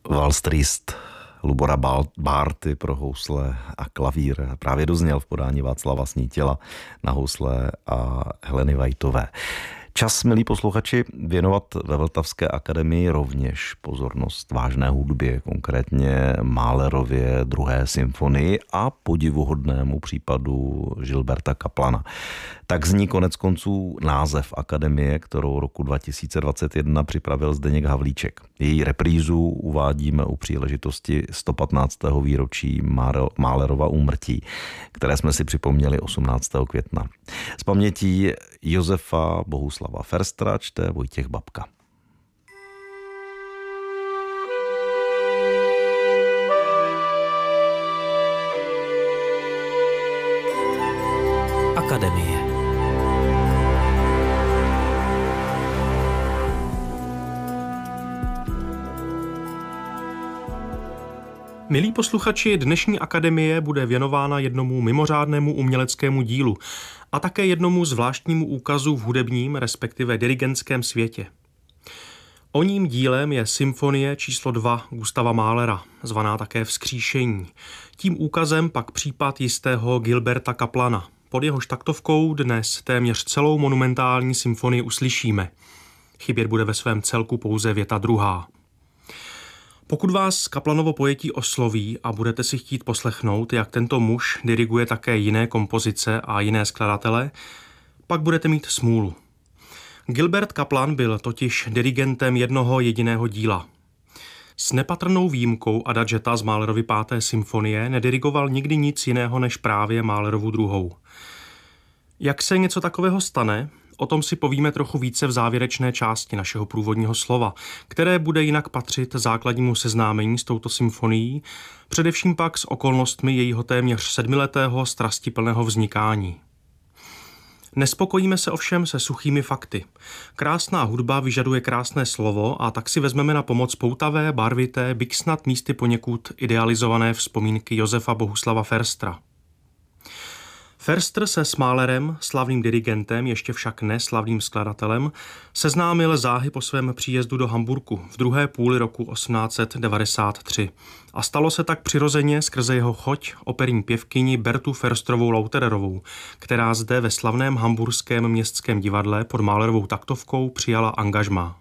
Wall Street Lubora Bárty pro housle a klavír právě dozněl v podání Václava Snítila na housle a Heleny Whiteové. Čas, milí posluchači, věnovat ve Vltavské akademii rovněž pozornost vážné hudbě, konkrétně Mahlerově 2. symfonii a podivuhodnému případu Gilberta Kaplana. Tak zní konec konců název akademie, kterou roku 2021 připravil Zdeněk Havlíček. Její reprízu uvádíme u příležitosti 115. výročí Mahlerova úmrtí, které jsme si připomněli 18. května. Z pamětí Josefa Bohuslava Ferstra čte Vojtěch Babka. Akademie. Milí posluchači, dnešní akademie bude věnována jednomu mimořádnému uměleckému dílu a také jednomu zvláštnímu úkazu v hudebním, respektive dirigentském světě. Oním dílem je symfonie číslo 2 Gustava Mahlera, zvaná také Vzkříšení. Tím úkazem pak případ jistého Gilberta Kaplana. Pod jehož taktovkou dnes téměř celou monumentální symfonii uslyšíme. Chybět bude ve svém celku pouze věta 2. Pokud vás Kaplanovo pojetí osloví a budete si chtít poslechnout, jak tento muž diriguje také jiné kompozice a jiné skladatele, pak budete mít smůlu. Gilbert Kaplan byl totiž dirigentem jednoho jediného díla. S nepatrnou výjimkou Adageta z Mahlerovy 5. symfonie nedirigoval nikdy nic jiného než právě Mahlerovu 2. Jak se něco takového stane? O tom si povíme trochu více v závěrečné části našeho průvodního slova, které bude jinak patřit základnímu seznámení s touto symfonií, především pak s okolnostmi jejího téměř 7letého strastiplného vznikání. Nespokojíme se ovšem se suchými fakty. Krásná hudba vyžaduje krásné slovo a tak si vezmeme na pomoc poutavé, barvité, byť snad místy poněkud idealizované vzpomínky Josefa Bohuslava Ferstra. Ferstr se s Mahlerem, slavným dirigentem, ještě však ne slavným skladatelem, seznámil záhy po svém příjezdu do Hamburku v druhé půli roku 1893 a stalo se tak přirozeně skrze jeho choť operní pěvkyni Bertu Ferstrovou Lautererovou, která zde ve slavném hamburském městském divadle pod Mahlerovou taktovkou přijala angažmá.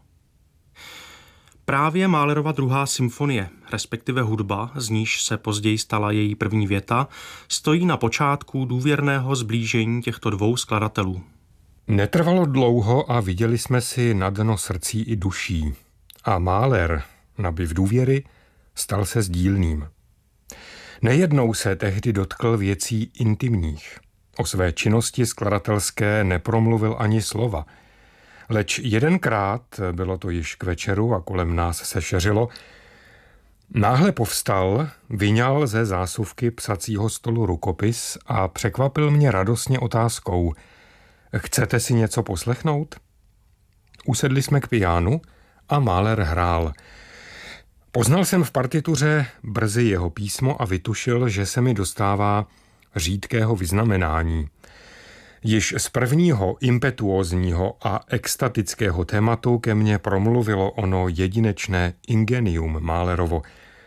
Právě Mahlerova 2. symfonie, respektive hudba, z níž se později stala její první věta, stojí na počátku důvěrného sblížení těchto dvou skladatelů. Netrvalo dlouho a viděli jsme si na dno srdcí i duší. A Mahler, nabyv důvěry, stal se sdílným. Nejednou se tehdy dotkl věcí intimních. O své činnosti skladatelské nepromluvil ani slova. Leč jedenkrát, bylo to již k večeru a kolem nás se šeřilo, náhle povstal, vyňal ze zásuvky psacího stolu rukopis a překvapil mě radostně otázkou: Chcete si něco poslechnout? Usedli jsme k pianu a Mahler hrál. Poznal jsem v partituře brzy jeho písmo a vytušil, že se mi dostává řídkého vyznamenání. Již z prvního impetuózního a extatického tématu ke mně promluvilo ono jedinečné ingenium Mahlerovo.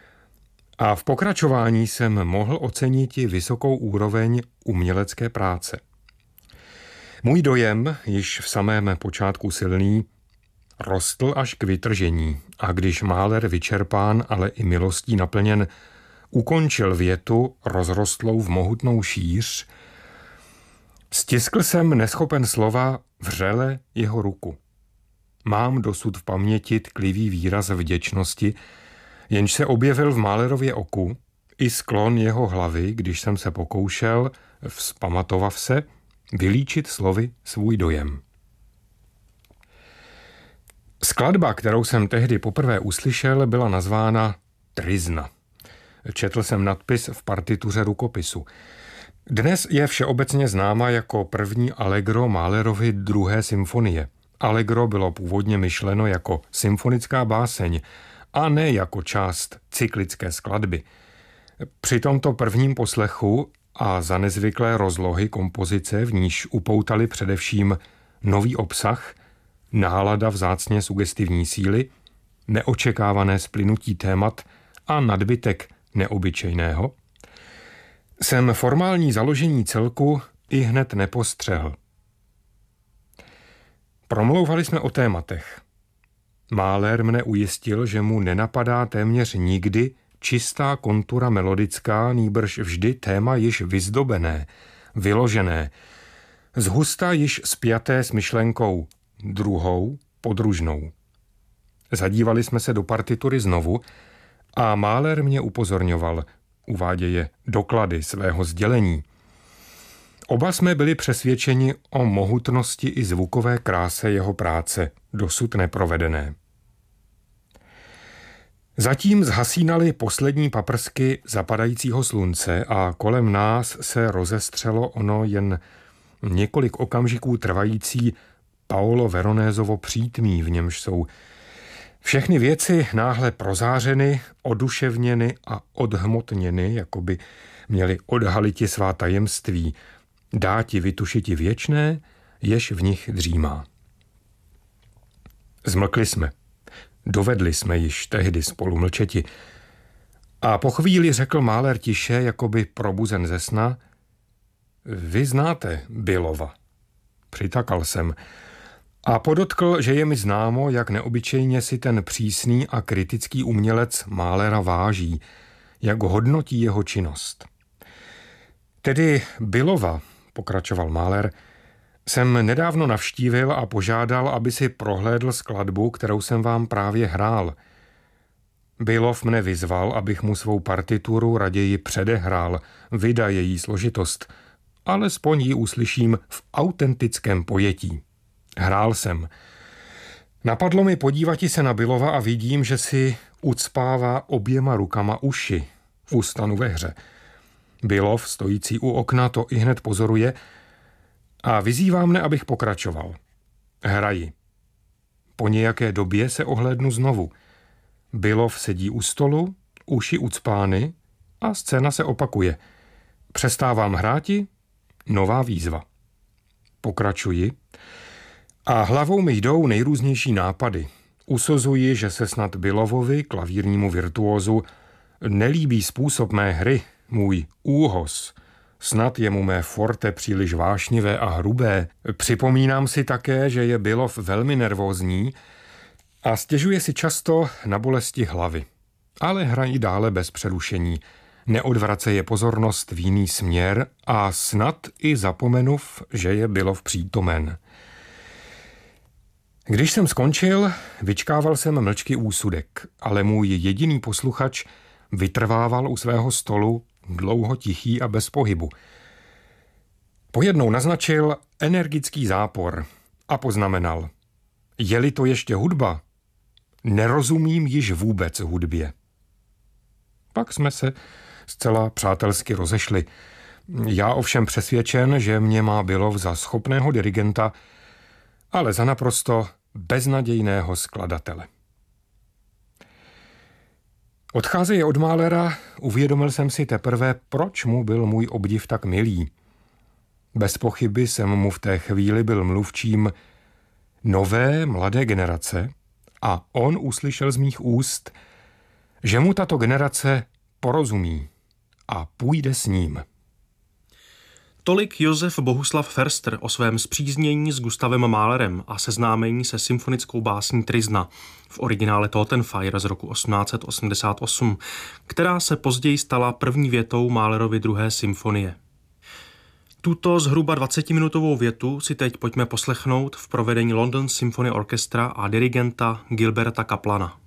A v pokračování jsem mohl ocenit i vysokou úroveň umělecké práce. Můj dojem, již v samém počátku silný, rostl až k vytržení a když Mahler vyčerpán, ale i milostí naplněn, ukončil větu rozrostlou v mohutnou šíř, stiskl jsem neschopen slova vřele jeho ruku. Mám dosud v paměti tklivý výraz vděčnosti, jenž se objevil v Mahlerově oku, i sklon jeho hlavy, když jsem se pokoušel, vzpamatovav se, vylíčit slovy svůj dojem. Skladba, kterou jsem tehdy poprvé uslyšel, byla nazvána Tryzna. Četl jsem nadpis v partituře rukopisu. Dnes je všeobecně známa jako první allegro Mahlerovy 2. symfonie. Allegro bylo původně myšleno jako symfonická báseň a ne jako část cyklické skladby. Při tomto prvním poslechu a za nezvyklé rozlohy kompozice, v níž upoutali především nový obsah, nálada vzácně sugestivní síly, neočekávané splynutí témat a nadbytek neobyčejného, jsem formální založení celku ihned nepostřehl. Promlouvali jsme o tématech. Mahler mne ujistil, že mu nenapadá téměř nikdy čistá kontura melodická, nýbrž vždy téma již vyzdobené, vyložené, zhusta již spjaté s myšlenkou druhou, podružnou. Zadívali jsme se do partitury znovu a Mahler mě upozorňoval, uváděje doklady svého sdělení. Oba jsme byli přesvědčeni o mohutnosti i zvukové kráse jeho práce, dosud neprovedené. Zatím zhasínaly poslední paprsky zapadajícího slunce a kolem nás se rozestřelo ono jen několik okamžiků trvající Paolo Veronézovo přítmí, v němž jsou všechny věci náhle prozářeny, oduševněny a odhmotněny, jako by měly odhaliti svá tajemství, dáti vytušiti věčné, jež v nich dřímá. Zmlkli jsme. Dovedli jsme již tehdy spolu mlčeti. A po chvíli řekl Mahler tiše, jakoby probuzen ze sna: Vy znáte Bylova. Přitakal jsem a podotkl, že je mi známo, jak neobyčejně si ten přísný a kritický umělec Mahlera váží, jak hodnotí jeho činnost. Tedy Bylova, pokračoval Mahler, jsem nedávno navštívil a požádal, aby si prohlédl skladbu, kterou jsem vám právě hrál. Bylov mne vyzval, abych mu svou partituru raději předehrál, vida její složitost, alespoň ji uslyším v autentickém pojetí. Hrál jsem. Napadlo mi podívati se na Bylova a vidím, že si ucpává oběma rukama uši. Ustanu ve hře. Bylov, stojící u okna, to ihned pozoruje a vyzývá mne, abych pokračoval. Hraji. Po nějaké době se ohlédnu znovu. Bylov sedí u stolu, uši ucpány a scéna se opakuje. Přestávám hráti, nová výzva. Pokračuji a hlavou mi jdou nejrůznější nápady. Usuzuji, že se snad Bylovovi, klavírnímu virtuózu, nelíbí způsob mé hry, můj úhos. Snad je mu mé forte příliš vášnivé a hrubé. Připomínám si také, že je Bylov velmi nervózní a stěžuje si často na bolesti hlavy. Ale hrají dále bez přerušení. Neodvraceje pozornost v jiný směr a snad i zapomenuv, že je Bylov přítomen. Když jsem skončil, vyčkával jsem mlčky úsudek, ale můj jediný posluchač vytrvával u svého stolu dlouho tichý a bez pohybu. Pojednou naznačil energický zápor a poznamenal: Je-li to ještě hudba, nerozumím již vůbec hudbě. Pak jsme se zcela přátelsky rozešli. Já ovšem přesvědčen, že mě má Bylov za schopného dirigenta, ale za naprosto beznadějného skladatele. Odcházeje od Mahlera uvědomil jsem si teprve, proč mu byl můj obdiv tak milý. Bez pochyby jsem mu v té chvíli byl mluvčím nové mladé generace a on uslyšel z mých úst, že mu tato generace porozumí a půjde s ním. Tolik Josef Bohuslav Förster o svém spříznění s Gustavem Mahlerem a seznámení se symfonickou básní Tryzna v originále Totenfeier z roku 1888, která se později stala první větou Mahlerovy druhé symfonie. Tuto zhruba 20-minutovou větu si teď pojďme poslechnout v provedení London Symphony Orchestra a dirigenta Gilberta Kaplana.